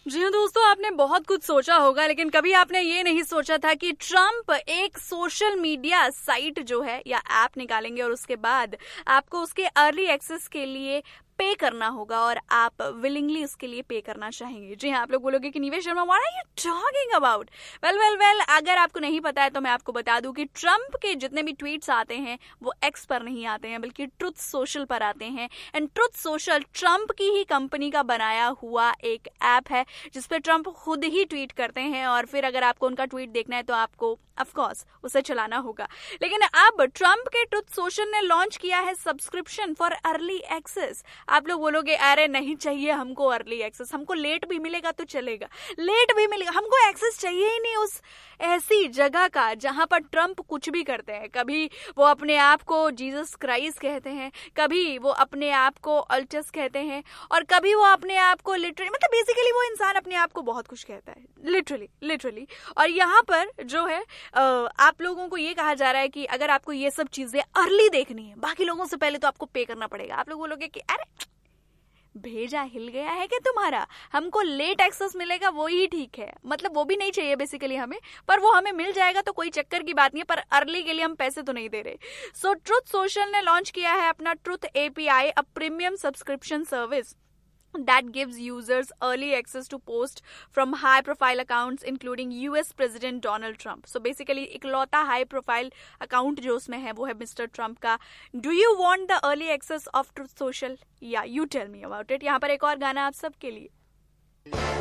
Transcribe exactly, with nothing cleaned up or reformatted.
जी हाँ दोस्तों, आपने बहुत कुछ सोचा होगा, लेकिन कभी आपने ये नहीं सोचा था कि ट्रम्प एक सोशल मीडिया साइट जो है या ऐप निकालेंगे और उसके बाद आपको उसके अर्ली एक्सेस के लिए पे करना होगा और आप विलिंगली उसके लिए पे करना चाहेंगे। जी हाँ, आप लोग बोलोगे कि निवेश Sharma what are you talking about. Well well well अगर आपको नहीं पता है तो मैं आपको बता दूं कि ट्रम्प के जितने भी ट्वीट्स आते हैं वो एक्स पर नहीं आते हैं, बल्कि ट्रुथ सोशल पर आते हैं। एंड ट्रुथ सोशल ट्रम्प की ही कंपनी का बनाया हुआ एक ऐप है जिसपे ट्रम्प खुद ही ट्वीट करते हैं और फिर अगर आपको उनका ट्वीट देखना है तो आपको ऑफ कोर्स उसे चलाना होगा। लेकिन अब ट्रम्प के ट्रुथ सोशल ने लॉन्च किया है सब्सक्रिप्शन फॉर अर्ली एक्सेस। आप लोग बोलोगे अरे नहीं चाहिए हमको अर्ली एक्सेस, हमको लेट भी मिलेगा तो चलेगा, लेट भी मिलेगा, हमको एक्सेस चाहिए ही नहीं उस ऐसी जगह का जहां पर ट्रम्प कुछ भी करते हैं। कभी वो अपने आप को जीसस क्राइस्ट कहते हैं, कभी वो अपने आप को अल्टस कहते हैं और कभी वो अपने आप को लिटरली, मतलब बेसिकली वो इंसान अपने आप को बहुत कुछ कहता है, लिटरली लिटरली। और यहाँ पर जो है आप लोगों को ये कहा जा रहा है कि अगर आपको ये सब चीजें अर्ली देखनी है, बाकी लोगों से पहले तो आपको पे करना पड़ेगा। आप लोग बोलोगे कि अरे भेजा हिल गया है क्या तुम्हारा, हमको लेट एक्सेस मिलेगा वो ही ठीक है, मतलब वो भी नहीं चाहिए बेसिकली हमें, पर वो हमें मिल जाएगा तो कोई चक्कर की बात नहीं है, पर अर्ली के लिए हम पैसे तो नहीं दे रहे। सो ट्रुथ सोशल ने लॉन्च किया है अपना truth API, a premium subscription service that gives users early access to posts from high profile accounts including U S President Donald Trump. So basically इकलौता high profile account जो उसमें है वो है मिस्टर ट्रम्प का। Do you want the early access of Truth Social? Yeah, you tell me about it. यहाँ पर एक और गाना आप सबके लिए।